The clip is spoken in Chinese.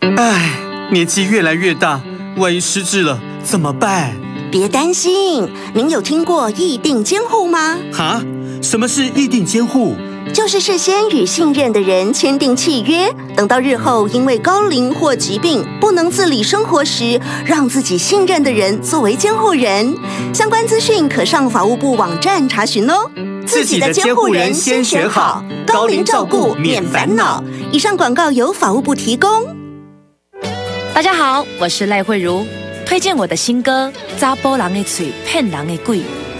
唉，年纪越来越大，万一失智了怎么办？ 别担心，您有听过议定监护吗？ 哈？什么是议定监护？ 就是事先与信任的人签订契约，等到日后因为高龄或疾病不能自理生活时，让自己信任的人作为监护人。相关资讯可上法务部网站查询哦。 自己的监护人先选好，高龄照顾免烦恼。 以上广告由法务部提供。 大家好，我是赖慧茹，推荐我的新歌《查甫人的嘴骗人的鬼》。